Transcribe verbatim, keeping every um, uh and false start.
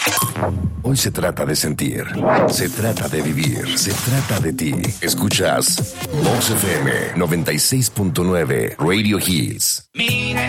Hoy se trata de sentir, se trata de vivir, se trata de ti. Escuchas Vox F M noventa y seis punto nueve Radio Hits. Mira